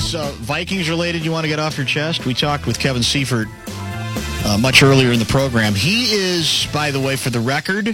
else Vikings related you want to get off your chest? We talked with Kevin Seifert much earlier in the program. He is, by the way, for the record,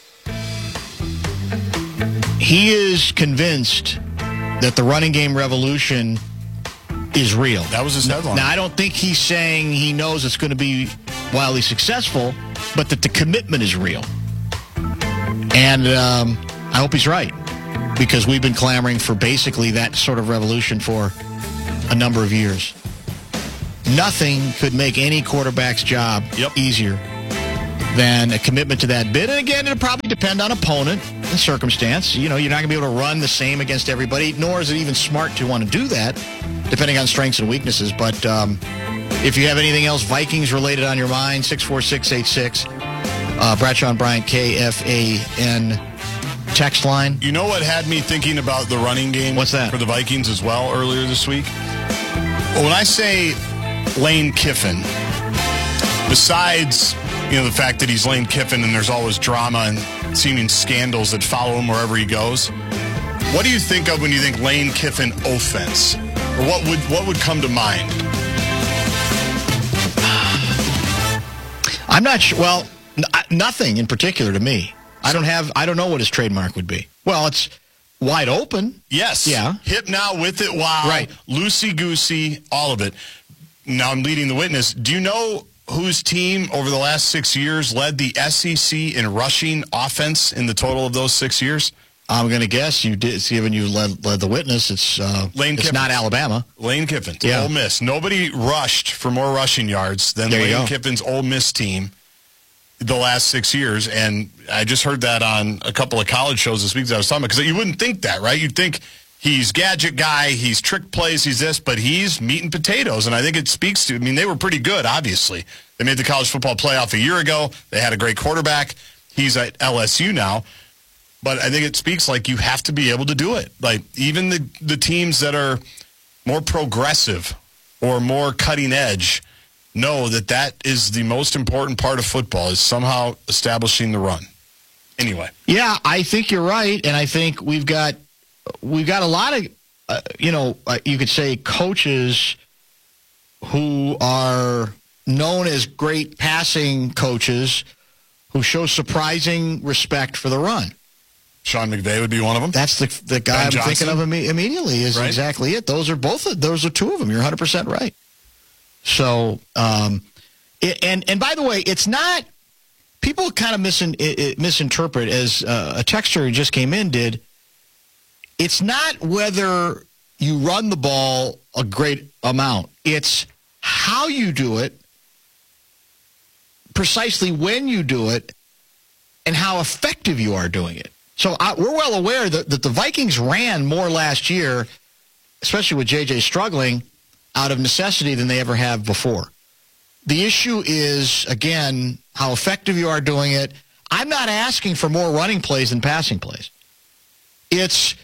he is convinced that the running game revolution is real. That was his headline. Now, I don't think he's saying he knows it's going to be wildly successful, but that the commitment is real. And I hope he's right, because we've been clamoring for basically that sort of revolution for a number of years. Nothing could make any quarterback's job easier than a commitment to that bit. And again, it'll probably depend on opponent and circumstance. You know, you're not going to be able to run the same against everybody, nor is it even smart to want to do that, depending on strengths and weaknesses. But if you have anything else Vikings-related on your mind, 64686, Bradshaw and Bryant, KFAN text line. You know what had me thinking about the running game? What's that? For the Vikings as well earlier this week? Well, when I say Lane Kiffin, besides the fact that he's Lane Kiffin and there's always drama and seeming scandals that follow him wherever he goes, what do you think of when you think Lane Kiffin offense? Or what would come to mind? I'm not sure. Well, nothing in particular to me. I don't know what his trademark would be. Well, it's wide open. Yes. Yeah. Hip now, with it, wow. Right. Loosey-goosey, all of it. Now I'm leading the witness. Do you know whose team over the last 6 years led the SEC in rushing offense in the total of those 6 years? I'm going to guess you did. Given you led the witness, it's Lane Kiffin. Not Alabama. Lane Kiffin, yeah. Ole Miss. Nobody rushed for more rushing yards than Lane Kiffin's Ole Miss team the last 6 years. And I just heard that on a couple of college shows this week that I was talking about, because you wouldn't think that, right? You'd think he's gadget guy, he's trick plays, he's this, but he's meat and potatoes. And I think it speaks to, they were pretty good, obviously. They made the college football playoff a year ago. They had a great quarterback. He's at LSU now. But I think it speaks like you have to be able to do it. Like even the teams that are more progressive or more cutting edge know that is the most important part of football, is somehow establishing the run. Anyway. Yeah, I think you're right. And I think we've got a lot of, you could say coaches who are known as great passing coaches who show surprising respect for the run. Sean McVay would be one of them. That's the guy I'm thinking of immediately is right? Exactly it. Those are two of them. You're 100% right. So, and by the way, it's not, people kind of misinterpret, as a texter who just came in did, it's not whether you run the ball a great amount. It's how you do it, precisely when you do it, and how effective you are doing it. So we're well aware that the Vikings ran more last year, especially with J.J. struggling, out of necessity than they ever have before. The issue is, again, how effective you are doing it. I'm not asking for more running plays than passing plays. It's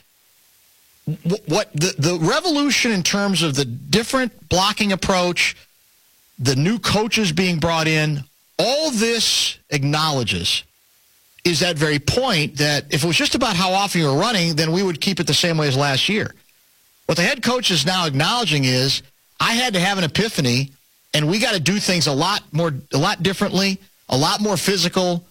what the revolution in terms of the different blocking approach, the new coaches being brought in, all this acknowledges is that very point that if it was just about how often you were running, then we would keep it the same way as last year. What the head coach is now acknowledging is, I had to have an epiphany, and we got to do things a lot differently, a lot more physical,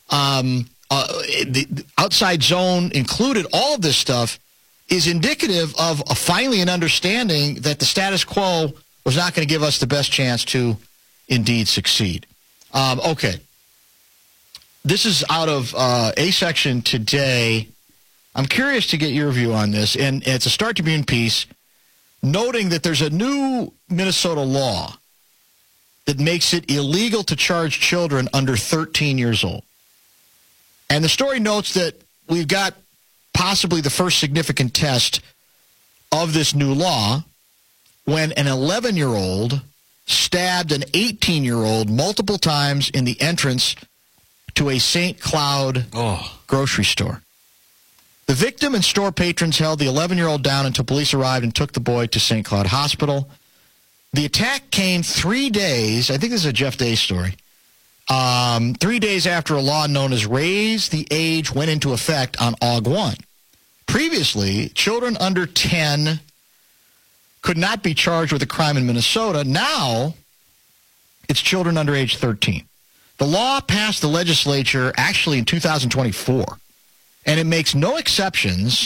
the outside zone included. All of this stuff is indicative of finally an understanding that the status quo was not going to give us the best chance to indeed succeed. Okay. This is out of A Section today. I'm curious to get your view on this, and it's a Start Tribune piece noting that there's a new Minnesota law that makes it illegal to charge children under 13 years old. And the story notes that we've got possibly the first significant test of this new law when an 11-year-old stabbed an 18-year-old multiple times in the entrance to a St. Cloud grocery store. The victim and store patrons held the 11-year-old down until police arrived and took the boy to St. Cloud Hospital. The attack came 3 days, I think this is a Jeff Day story, 3 days after a law known as Raise the Age went into effect on Aug 1. Previously, children under 10 could not be charged with a crime in Minnesota. Now, it's children under age 13. The law passed the legislature actually in 2024, and it makes no exceptions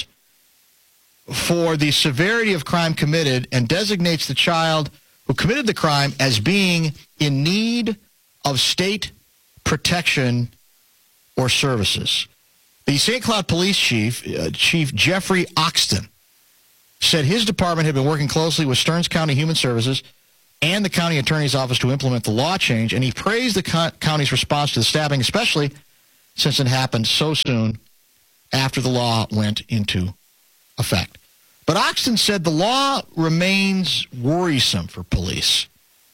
for the severity of crime committed and designates the child who committed the crime as being in need of state protection or services. The St. Cloud Police Chief, Chief Jeffrey Oxton, said his department had been working closely with Stearns County Human Services and the county attorney's office to implement the law change, and he praised the county's response to the stabbing, especially since it happened so soon after the law went into effect. But Oxton said the law remains worrisome for police.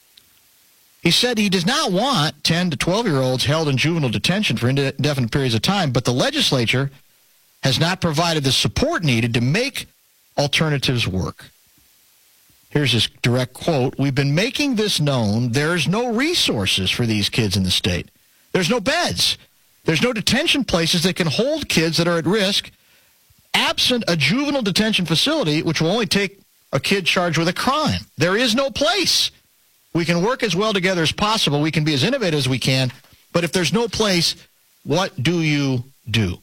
He said he does not want 10 to 12-year-olds held in juvenile detention for indefinite periods of time, but the legislature has not provided the support needed to make alternatives work. Here's his direct quote. "We've been making this known. There's no resources for these kids in the state. There's no beds. There's no detention places that can hold kids that are at risk, absent a juvenile detention facility, which will only take a kid charged with a crime. There is no place. We can work as well together as possible. We can be as innovative as we can. But if there's no place, what do you do?"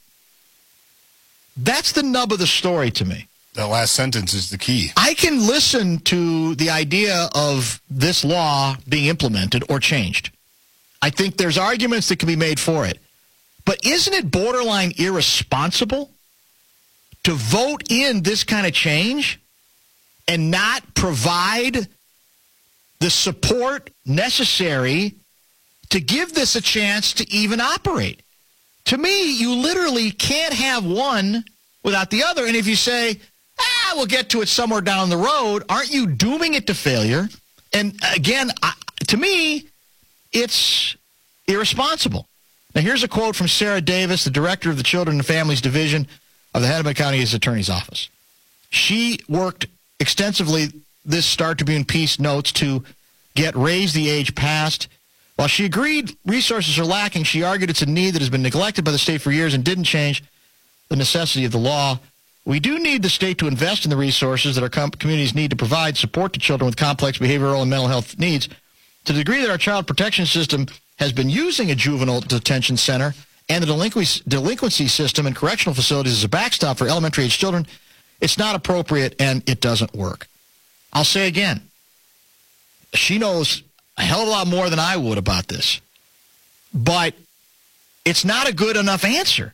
That's the nub of the story to me. That last sentence is the key. I can listen to the idea of this law being implemented or changed. I think there's arguments that can be made for it. But isn't it borderline irresponsible to vote in this kind of change and not provide the support necessary to give this a chance to even operate? To me, you literally can't have one without the other. And if you say, we'll get to it somewhere down the road, aren't you dooming it to failure? And again, to me, it's irresponsible. Now, here's a quote from Sarah Davis, the director of the Children and Families Division of the Hennepin County Attorney's Office. She worked extensively, this Star Tribune piece notes, to get raise the age passed. While she agreed resources are lacking, she argued it's a need that has been neglected by the state for years and didn't change the necessity of the law. "We do need the state to invest in the resources that our communities need to provide support to children with complex behavioral and mental health needs. To the degree that our child protection system has been using a juvenile detention center and the delinquency system and correctional facilities as a backstop for elementary age children, it's not appropriate and it doesn't work." I'll say again, she knows a hell of a lot more than I would about this, but it's not a good enough answer.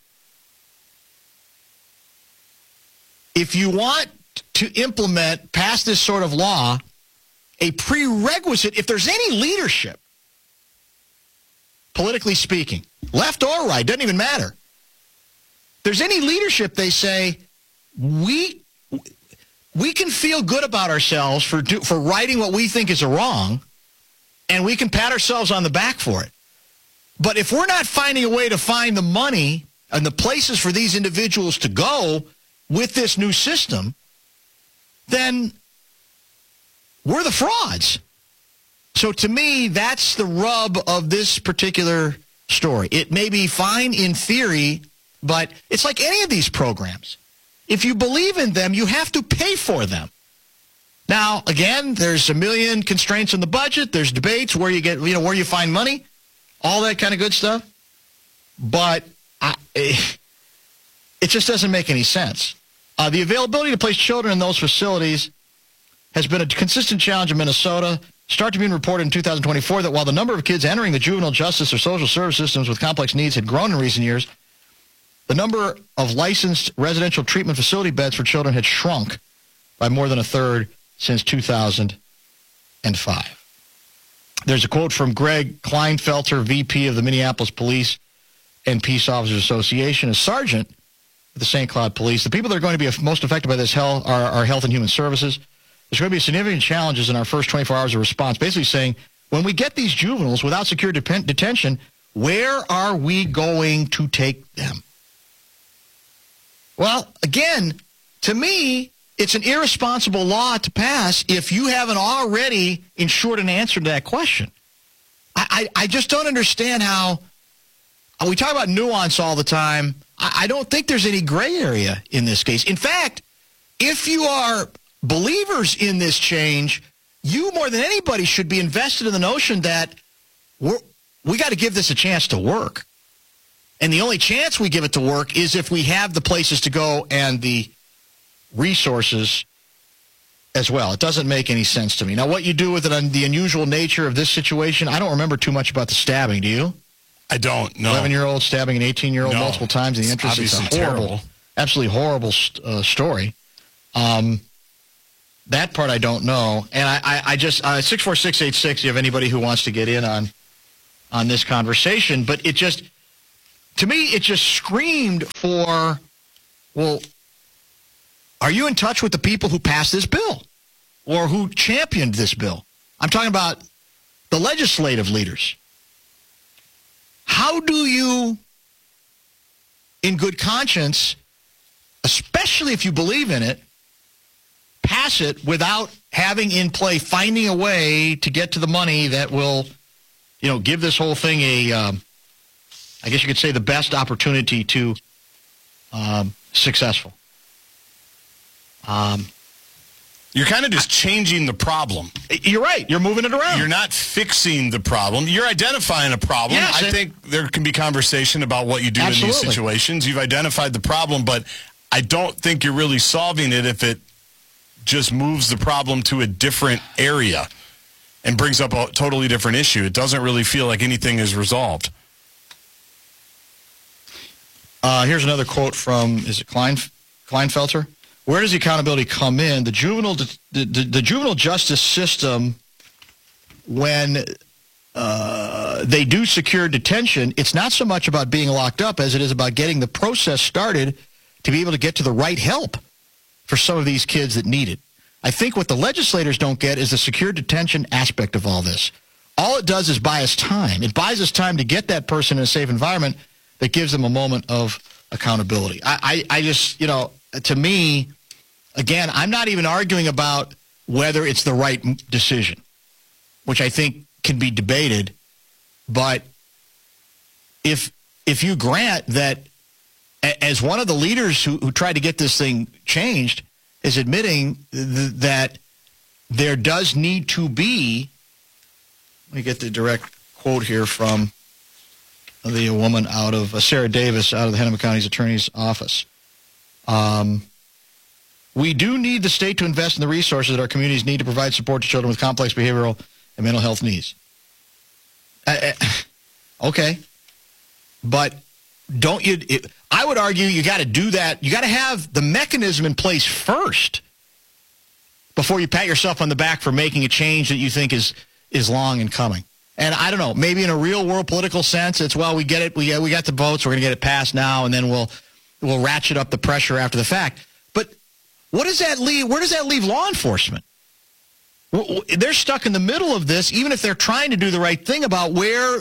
If you want to implement, pass this sort of law, a prerequisite, if there's any leadership, politically speaking, left or right, doesn't even matter. If there's any leadership, they say, we can feel good about ourselves for righting what we think is a wrong, and we can pat ourselves on the back for it. But if we're not finding a way to find the money and the places for these individuals to go with this new system, then we're the frauds. So to me, that's the rub of this particular story. It may be fine in theory, but it's like any of these programs. If you believe in them, you have to pay for them. Now, again, there's a million constraints in the budget. There's debates where you get, where you find money, all that kind of good stuff. But it just doesn't make any sense. The availability to place children in those facilities has been a consistent challenge in Minnesota. Star Tribune reported in 2024 that while the number of kids entering the juvenile justice or social service systems with complex needs had grown in recent years, the number of licensed residential treatment facility beds for children had shrunk by more than a third since 2005. There's a quote from Greg Kleinfelter, VP of the Minneapolis Police and Peace Officers Association, a sergeant at the St. Cloud Police. The people that are going to be most affected by this are Health and Human Services. There's going to be significant challenges in our first 24 hours of response, basically saying, when we get these juveniles without secure detention, where are we going to take them? Well, again, to me, it's an irresponsible law to pass if you haven't already ensured an answer to that question. I just don't understand how we talk about nuance all the time. I don't think there's any gray area in this case. In fact, if you are believers in this change, you more than anybody should be invested in the notion that we got to give this a chance to work. And the only chance we give it to work is if we have the places to go and the resources as well. It doesn't make any sense to me. Now, what you do with it, the unusual nature of this situation, I don't remember too much about the stabbing. Do you? I don't, no. 11-year-old stabbing an 18-year-old multiple times in the entrance. It's a horrible, absolutely horrible story. That part I don't know. And I just, 64686, you have anybody who wants to get in on this conversation. But it just, to me, it just screamed for, well, are you in touch with the people who passed this bill or who championed this bill? I'm talking about the legislative leaders. How do you, in good conscience, especially if you believe in it, pass it without having in play, finding a way to get to the money that will, give this whole thing I guess you could say the best opportunity to successful. You're kind of just changing the problem. You're right. You're moving it around. You're not fixing the problem. You're identifying a problem. Yes, I think there can be conversation about what you do in these situations. You've identified the problem, but I don't think you're really solving it if it just moves the problem to a different area and brings up a totally different issue. It doesn't really feel like anything is resolved. Here's another quote from, is it Kleinfelter? Where does the accountability come in? The juvenile justice system, when they do secure detention, it's not so much about being locked up as it is about getting the process started to be able to get to the right help for some of these kids that need it. I think what the legislators don't get is the secure detention aspect of all this. All it does is buy us time. It buys us time to get that person in a safe environment that gives them a moment of accountability. I just, to me, again, I'm not even arguing about whether it's the right decision, which I think can be debated. But if you grant that, as one of the leaders who tried to get this thing changed is admitting that there does need to be, let me get the direct quote here from the woman out of Sarah Davis out of the Hennepin County's Attorney's Office. We do need the state to invest in the resources that our communities need to provide support to children with complex behavioral and mental health needs. Okay. But don't you, I would argue you got to do that. You got to have the mechanism in place first before you pat yourself on the back for making a change that you think is long in coming. And I don't know, maybe in a real world political sense, it's, well, we get it. We got the votes. We're going to get it passed now, and then we'll ratchet up the pressure after the fact. But what does that leave? Where does that leave law enforcement? They're stuck in the middle of this, even if they're trying to do the right thing about where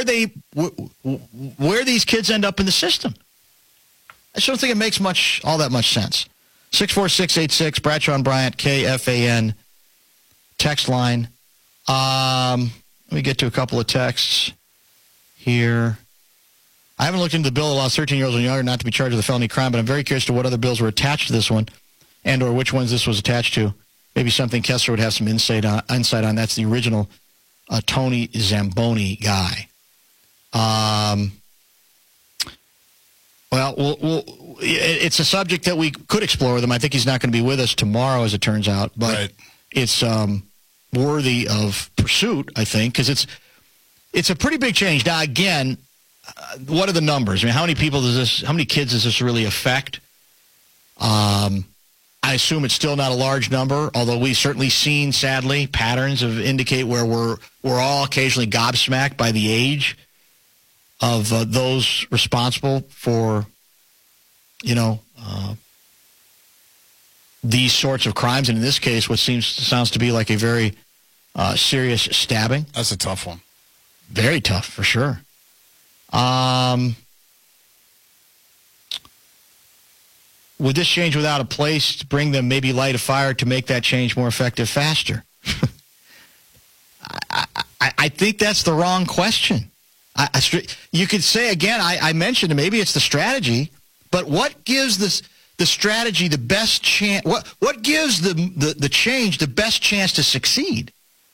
these kids end up in the system. I just don't think it makes all that much sense. 64686, Bradshaw and Bryant, KFAN, text line. Let me get to a couple of texts here. I haven't looked into the bill that allows 13-year-olds and younger not to be charged with a felony crime, but I'm very curious to what other bills were attached to this one and or which ones this was attached to. Maybe something Kessler would have some insight on. That's the original Tony Zamboni guy. Well, it's a subject that we could explore with him. I think he's not going to be with us tomorrow, as it turns out, but right. It's worthy of pursuit, I think, because it's a pretty big change. Now, again, what are the numbers? I mean, how many kids does this really affect? I assume it's still not a large number, although we've certainly seen, sadly, patterns of indicate where we're all occasionally gobsmacked by the age of those responsible for, these sorts of crimes, and in this case, what sounds to be like a very serious stabbing. That's a tough one. Very tough, for sure. Would this change without a place to bring them, maybe light a fire to make that change more effective faster? I think that's the wrong question. You could say, again, I mentioned maybe it's the strategy, but what gives this the strategy the best chance? What gives the change the best chance to succeed?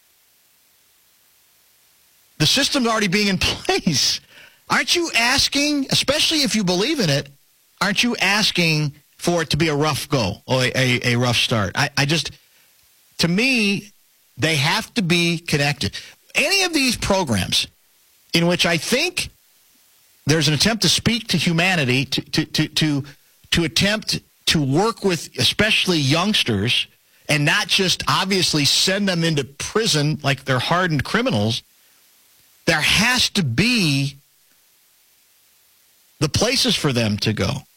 The system's already being in place. Aren't you asking, especially if you believe in it, aren't you asking for it to be a rough go or a rough start? To me, they have to be connected. Any of these programs in which I think there's an attempt to speak to humanity, to attempt to work with especially youngsters and not just obviously send them into prison like they're hardened criminals, there has to be the places for them to go.